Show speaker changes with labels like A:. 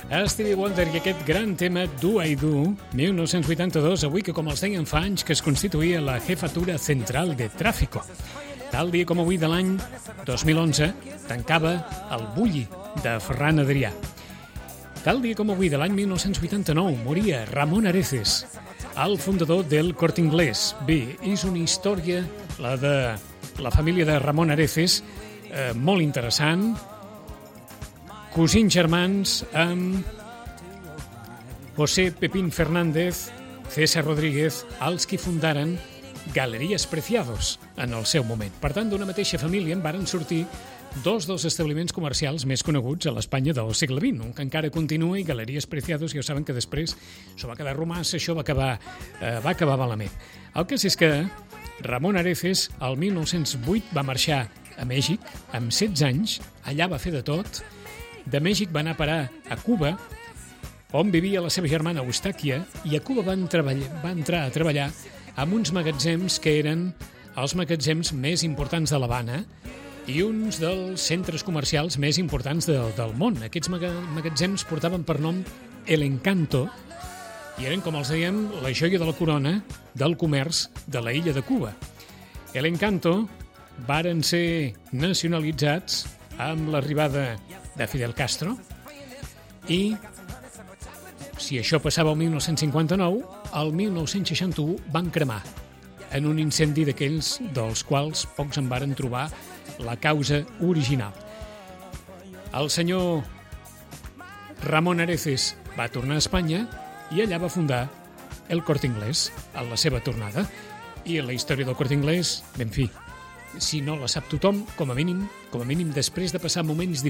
A: Stevie Wonder i aquest gran tema Do I Do, 1982, avui que com els deien fa anys que es constituïa la Jefatura Central de Tráfico. Tal dia com avui de l'any 2011 tancava el Bulli de Ferran Adrià. Tal dia com avui de l'any 1989 moria Ramon Areces, el fundador del Corte Inglés. Bé, és una història, la de la família de Ramon Areces, molt interessant. Cosins germans amb José Pepín Fernández, César Rodríguez, els que fundaren Galeries Preciados en el seu moment. Per tant, d'una mateixa família en varen sortir dos dels establiments comercials més coneguts a l'Espanya del segle XX, un que encara continua, i Galeries Preciados, ja ho saben que després això va quedar romàs, això va acabar malament. El cas és que Ramon Areces, el 1908, va marxar a Mèxic amb 16 anys, allà va fer de tot. De Mèxic va anar a parar a Cuba, on vivia la seva germana Eustàquia, i a Cuba va entrar a treballar en uns magatzems que eren els magatzems més importants de l'Havana i uns dels centres comercials més importants del món. Aquests magatzems portaven per nom El Encanto i eren, com els deien, la joia de la corona del comerç de la illa de Cuba. El Encanto varen ser nacionalitzats amb l'arribada de Fidel Castro i, si això passava el 1959, el 1961 van cremar en un incendi d'aquells dels quals pocs en varen trobar la causa original. El senyor Ramon Areces va tornar a Espanya i allà va fundar el Corte Inglés a la seva tornada. I la història del Corte Inglés, en fi, si no la sap tothom, com a mínim després de passar moments